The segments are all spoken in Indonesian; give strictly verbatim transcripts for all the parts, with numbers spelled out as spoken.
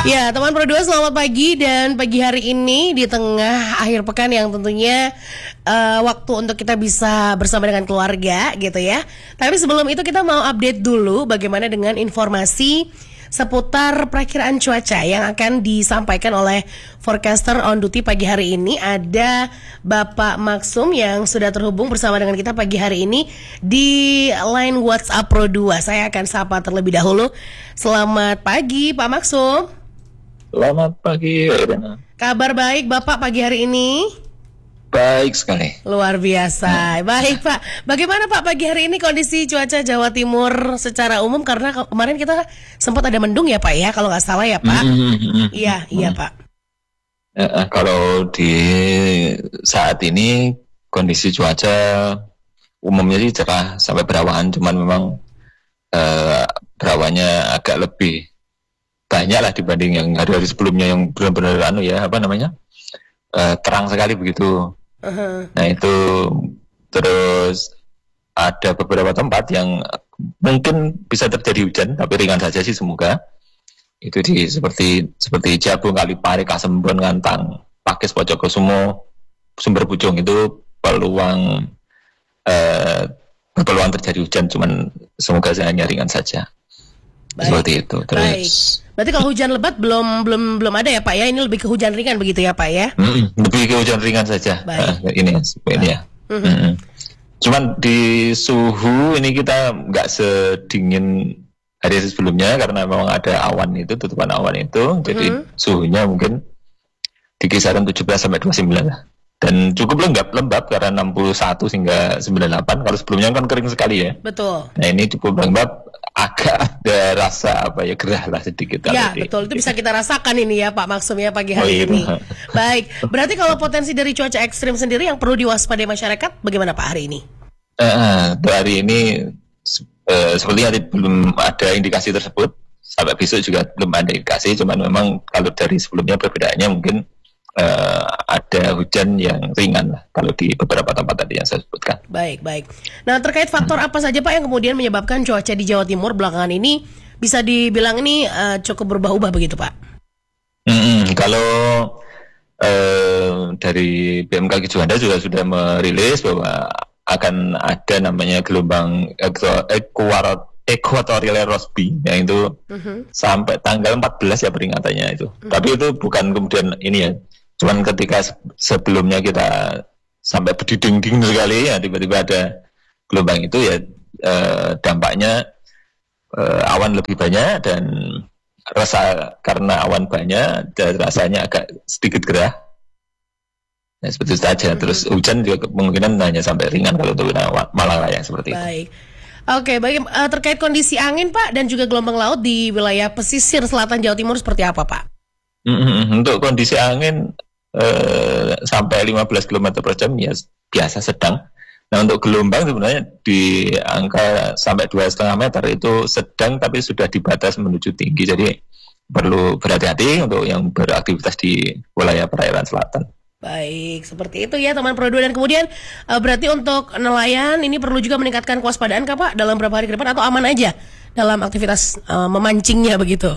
Ya, teman Pro dua selamat pagi, dan pagi hari ini di tengah akhir pekan yang tentunya uh, waktu untuk kita bisa bersama dengan keluarga gitu ya. Tapi sebelum itu kita mau update dulu bagaimana dengan informasi seputar perakiraan cuaca yang akan disampaikan oleh forecaster on duty pagi hari ini. Ada Bapak Maksum yang sudah terhubung bersama dengan kita pagi hari ini di line WhatsApp Pro dua. Saya akan sapa terlebih dahulu. Selamat pagi Pak Maksum. Selamat pagi, Irena. Kabar baik Bapak pagi hari ini? Baik sekali. Luar biasa. Baik Pak. Bagaimana Pak pagi hari ini kondisi cuaca Jawa Timur secara umum? Karena kemarin kita sempat ada mendung ya Pak ya, kalau nggak salah ya Pak. Mm-hmm. Iya, mm-hmm. iya Pak. Uh, kalau di saat ini kondisi cuaca umumnya sih cerah sampai berawan, cuman memang uh, berawannya agak lebih banyak lah dibanding yang hari-hari sebelumnya yang benar-benar anu ya apa namanya uh, terang sekali begitu. Uh-huh. Nah itu terus ada beberapa tempat yang mungkin bisa terjadi hujan tapi ringan saja sih semoga. Itu di seperti seperti Jabung, Kalipari, Kasembon, Ngantang, Pakis, Pojogosumo, Sumber Pucung itu peluang uh, berpeluang terjadi hujan, cuman semoga hanya ringan saja. Baik. Seperti itu. Terus Baik. Berarti kalau hujan lebat belum belum belum ada ya Pak ya? Ini lebih ke hujan ringan begitu ya Pak ya? Mm-mm, lebih ke hujan ringan saja. Uh, ini ini ya. Mm-hmm. Mm-hmm. Cuman di suhu ini kita nggak sedingin hari sebelumnya karena memang ada awan itu, tutupan awan itu. Jadi mm-hmm. suhunya mungkin di kisaran tujuh belas sampai dua puluh sembilan lah. Dan cukup lembab lembab karena enam puluh satu hingga sembilan puluh delapan. Kalau sebelumnya kan kering sekali ya. Betul. Nah ini cukup lembab, agak ada rasa apa ya gerah lah sedikit. Ya betul, itu bisa kita rasakan ini ya Pak Maksum ya pagi hari oh, iya. ini. Baik, berarti kalau potensi dari cuaca ekstrim sendiri yang perlu diwaspadai masyarakat bagaimana Pak hari ini? Uh, hari ini uh, sepertinya belum ada indikasi tersebut. Sampai besok juga belum ada indikasi. Cuman memang kalau dari sebelumnya perbedaannya mungkin uh, ada hujan yang ringan lah kalau di beberapa tempat tadi yang saya sebutkan. Baik, baik. Nah terkait faktor hmm. apa saja Pak yang kemudian menyebabkan cuaca di Jawa Timur belakangan ini bisa dibilang ini uh, cukup berubah-ubah begitu Pak? Hmm, kalau uh, dari B M K G Juanda juga sudah merilis bahwa akan ada namanya gelombang Equatorial Rossby yang itu uh-huh. sampai tanggal empat belas ya peringatannya itu. Uh-huh. Tapi itu bukan kemudian ini ya. Cuman ketika sebelumnya kita sampai berdinding-dinding sekali ya tiba-tiba ada gelombang itu ya eh, dampaknya eh, awan lebih banyak dan rasa karena awan banyak dan rasanya agak sedikit gerah. Nah, seperti itu saja. Mm-hmm. Terus hujan juga kemungkinan hanya sampai ringan kalau untuk Malang Raya seperti itu. Baik. Oke, baik. Uh, terkait kondisi angin Pak dan juga gelombang laut di wilayah pesisir selatan Jawa Timur seperti apa Pak? Mm-hmm. Untuk kondisi angin eh, sampai lima belas kilometer per jam ya biasa sedang. Nah untuk gelombang sebenarnya di angka sampai dua koma lima meter itu sedang tapi sudah di batas menuju tinggi. Jadi perlu berhati-hati untuk yang beraktivitas di wilayah perairan selatan. Baik, seperti itu ya teman Pro dua. Dan kemudian uh, berarti untuk nelayan ini perlu juga meningkatkan kewaspadaan kah Pak dalam beberapa hari ke depan atau aman aja dalam aktivitas uh, memancingnya begitu?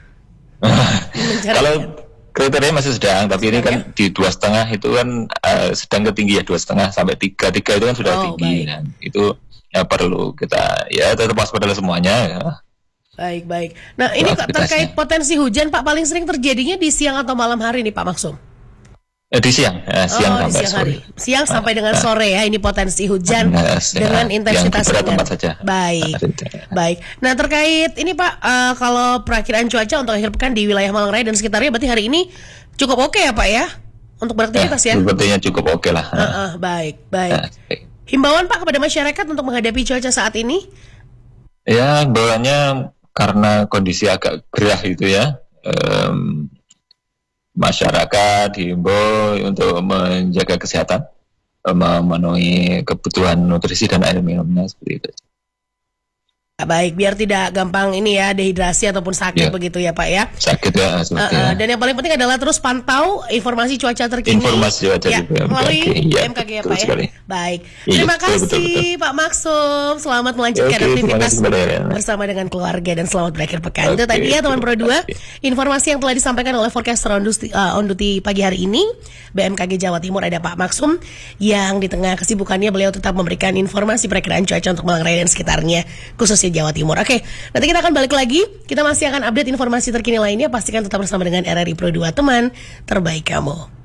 Kalau kriteria masih sedang, tapi ini kan ya? Di dua setengah itu kan uh, sedang ke tinggi ya dua setengah sampai tiga tiga itu kan sudah oh, tinggi, kan itu ya perlu kita ya tetap waspada semuanya. Ya. Baik baik. Nah ini terkait potensi hujan Pak paling sering terjadinya di siang atau malam hari nih Pak Maksum? Eh, di siang, eh, siang oh, sampai siang sore. Hari. Siang sampai dengan sore ya ini potensi hujan nah, dengan ya, intensitas ringan. Saja. Baik, baik. Nah terkait ini Pak, uh, kalau perakiraan cuaca untuk akhir pekan di wilayah Malang Raya dan sekitarnya, berarti hari ini cukup oke okay ya Pak ya untuk beraktivitas ya? ya? Sepertinya cukup oke okay lah. Uh, uh, baik, baik. Uh, Himbauan Pak kepada masyarakat untuk menghadapi cuaca saat ini? Ya, himbauannya karena kondisi agak gerah gitu ya. Um, Masyarakat diimbau untuk menjaga kesehatan, memenuhi kebutuhan nutrisi dan air minumnya seperti itu. Baik, biar tidak gampang ini ya dehidrasi ataupun sakit Ya. begitu ya Pak ya. Sakit ya, Uh, seperti uh, ya. dan yang paling penting adalah terus pantau informasi cuaca terkini. Informasi cuaca ya, di B M K G. melalui Ya, B M K G ya betul Pak ya. sekali. Baik, Iya, terima betul, betul, kasih betul. Pak Maksum. Selamat melanjutkan Oke, terima aktivitas kasih kepada Riana. bersama dengan keluarga dan selamat berakhir pekan. Itu Oke, tadi ya teman terima Pro dua kasih. informasi yang telah disampaikan oleh forecaster on duty, uh, on duty pagi hari ini B M K G Jawa Timur. Ada Pak Maksum yang di tengah kesibukannya beliau tetap memberikan informasi perakiraan cuaca untuk Malang Raya dan sekitarnya, khususnya Jawa Timur. Oke, nanti kita akan balik lagi. Kita masih akan update informasi terkini lainnya. Pastikan tetap bersama dengan R R I Pro dua, teman terbaik kamu.